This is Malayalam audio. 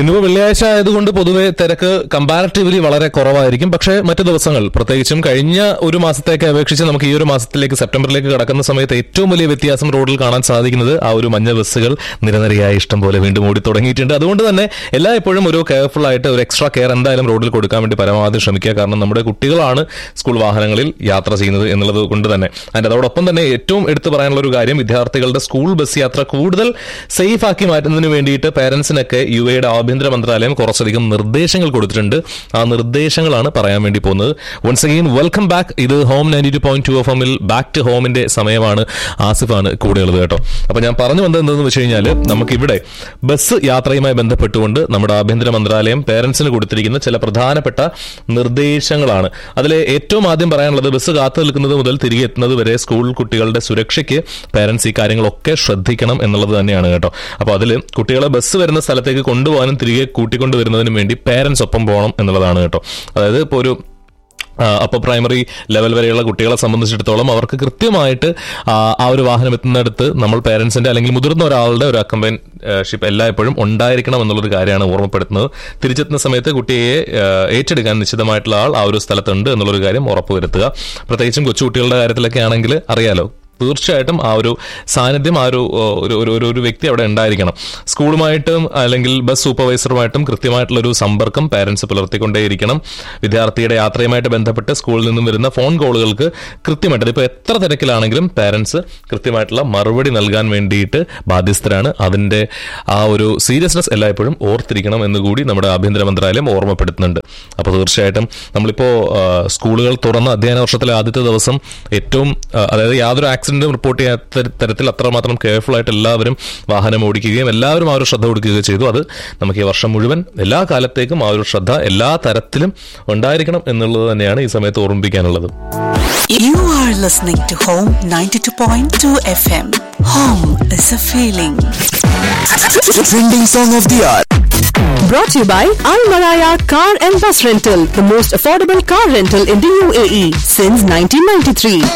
ഇന്നിപ്പോൾ വെള്ളിയാഴ്ച ആയതുകൊണ്ട് പൊതുവെ തിരക്ക് കമ്പാരിറ്റീവ്ലി വളരെ കുറവായിരിക്കും. പക്ഷേ മറ്റു ദിവസങ്ങൾ, പ്രത്യേകിച്ചും കഴിഞ്ഞ ഒരു മാസത്തേക്ക് അപേക്ഷിച്ച് നമുക്ക് ഈ ഒരു മാസത്തിലേക്ക് സെപ്റ്റംബറിലേക്ക് കടക്കുന്ന സമയത്ത് ഏറ്റവും വലിയ വ്യത്യാസം റോഡിൽ കാണാൻ സാധിക്കുന്നത് ആ ഒരു മഞ്ഞ ബസ്സുകൾ നിരനിരയായി ഇഷ്ടം പോലെ വീണ്ടും ഓടി തുടങ്ങിയിട്ടുണ്ട്. അതുകൊണ്ട് തന്നെ എല്ലായ്പ്പോഴും ഒരു കെയർഫുൾ ആയിട്ട് ഒരു എക്സ്ട്രാ കെയർ എന്തായാലും റോഡിൽ കൊടുക്കാൻ വേണ്ടി പരമാവധി ശ്രമിക്കുക. കാരണം നമ്മുടെ കുട്ടികളാണ് സ്കൂൾ വാഹനങ്ങളിൽ യാത്ര ചെയ്യുന്നത് എന്നുള്ളത് കൊണ്ട് തന്നെ. അതിന്റെ അതോടൊപ്പം തന്നെ ഏറ്റവും എടുത്തു പറയാനുള്ള ഒരു കാര്യം, വിദ്യാർത്ഥികളുടെ സ്കൂൾ ബസ് യാത്ര കൂടുതൽ സേഫ് ആക്കി മാറ്റുന്നതിന് വേണ്ടിയിട്ട് പേരൻസിനൊക്കെ യുഎയുടെ ആഭ്യന്തര മന്ത്രാലയം കുറച്ചധികം നിർദ്ദേശങ്ങൾ കൊടുത്തിട്ടുണ്ട്. ആ നിർദ്ദേശങ്ങളാണ് പറയാൻ വേണ്ടി പോകുന്നത്. Once again welcome back. ഇത് ഹോം 92.2 FM-ൽ ബാക്ക് ടു ഹോമിന്റെ സമയമാണ്. ആസിഫാണ് കൂടെയുള്ളത് കേട്ടോ. അപ്പൊ ഞാൻ പറഞ്ഞു വന്നത് എന്താണെന്ന് വെച്ച് കഴിഞ്ഞാൽ, നമുക്കിവിടെ ബസ് യാത്രയുമായി ബന്ധപ്പെട്ടുകൊണ്ട് നമ്മുടെ ആഭ്യന്തര മന്ത്രാലയം പേരൻസിന് കൊടുത്തിരിക്കുന്ന ചില പ്രധാനപ്പെട്ട നിർദ്ദേശങ്ങളാണ്. അതിൽ ഏറ്റവും ആദ്യം പറയാനുള്ളത്, ബസ് കാത്തു നിൽക്കുന്നത് മുതൽ തിരികെ എത്തുന്നത് വരെ സ്കൂൾ കുട്ടികളുടെ സുരക്ഷയ്ക്ക് പേരൻസ് ഈ കാര്യങ്ങളൊക്കെ ശ്രദ്ധിക്കണം എന്നുള്ളത് തന്നെയാണ് കേട്ടോ. അപ്പൊ അതിൽ കുട്ടികളെ ബസ് വരുന്ന സ്ഥലത്തേക്ക് കൊണ്ടുപോകാനും തിരികെ കൂട്ടിക്കൊണ്ടുവരുന്നതിനും വേണ്ടി പേരൻസ് ഒപ്പം പോകണം എന്നുള്ളതാണ് കേട്ടോ. അതായത് ഇപ്പോൾ ഒരു അപ്പർ പ്രൈമറി ലെവൽ വരെയുള്ള കുട്ടികളെ സംബന്ധിച്ചിടത്തോളം അവർക്ക് കൃത്യമായിട്ട് ആ ഒരു വാഹനം എത്തുന്നിടത്ത് നമ്മൾ പേരൻസിന്റെ അല്ലെങ്കിൽ മുതിർന്ന ഒരാളുടെ ഒരു അക്കമ്പനിഷിപ്പ് എല്ലായ്പ്പോഴും ഉണ്ടായിരിക്കണം എന്നുള്ളൊരു കാര്യമാണ് ഓർമ്മപ്പെടുത്തുന്നത്. തിരിച്ചെത്തുന്ന സമയത്ത് കുട്ടിയെ ഏറ്റെടുക്കാൻ നിശ്ചിതമായിട്ടുള്ള ആൾ ആ ഒരു സ്ഥലത്തുണ്ട് എന്നുള്ളൊരു കാര്യം ഉറപ്പുവരുത്തുക. പ്രത്യേകിച്ചും കൊച്ചുകുട്ടികളുടെ കാര്യത്തിലൊക്കെ ആണെങ്കിൽ അറിയാലോ, തീർച്ചയായിട്ടും ആ ഒരു സാന്നിധ്യം, ആ ഒരു വ്യക്തി അവിടെ ഉണ്ടായിരിക്കണം. സ്കൂളുമായിട്ടും അല്ലെങ്കിൽ ബസ് സൂപ്പർവൈസറുമായിട്ടും കൃത്യമായിട്ടുള്ളൊരു സമ്പർക്കം പാരന്റ്സ് പുലർത്തിക്കൊണ്ടേയിരിക്കണം. വിദ്യാർത്ഥിയുടെ യാത്രയുമായിട്ട് ബന്ധപ്പെട്ട് സ്കൂളിൽ നിന്നും വരുന്ന ഫോൺ കോളുകൾക്ക് കൃത്യമായിട്ട്, ഇപ്പോൾ എത്ര തിരക്കിലാണെങ്കിലും പാരന്റ്സ് കൃത്യമായിട്ടുള്ള മറുപടി നൽകാൻ വേണ്ടിയിട്ട് ബാധ്യസ്ഥരാണ്. അതിന്റെ ആ ഒരു സീരിയസ്നെസ് എല്ലായ്പ്പോഴും ഓർത്തിരിക്കണം എന്നുകൂടി നമ്മുടെ ആഭ്യന്തര മന്ത്രാലയം ഓർമ്മപ്പെടുത്തുന്നുണ്ട്. അപ്പോൾ തീർച്ചയായിട്ടും നമ്മളിപ്പോൾ സ്കൂളുകൾ തുറന്ന അധ്യയന വർഷത്തിലെ ആദ്യത്തെ ദിവസം ഏറ്റവും, അതായത് യാതൊരു ആക്സിഡന്റും റിപ്പോർട്ട് ചെയ്യാത്ത തരത്തിൽ അത്രമാത്രം കെയർഫുൾ ആയിട്ട് എല്ലാവരും വാഹനം ഓടിക്കുകയും എല്ലാവരും ആ ഒരു ശ്രദ്ധ കൊടുക്കുകയും ചെയ്തു. അത് നമുക്ക് ഈ വർഷം മുഴുവൻ എല്ലാ കാലത്തേക്കും ആ ഒരു ശ്രദ്ധ എല്ലാ തരത്തിലും ഉണ്ടായിരിക്കണം എന്നുള്ളത് തന്നെയാണ് ഈ സമയത്ത് ഓർമ്മിപ്പിക്കാനുള്ളത്. You are listening to Home 92.2 FM. Home is a feeling. Trending song of the hour. Brought to you by Al Maraya Car and Bus Rental, the most affordable car rental in the UAE since 1993.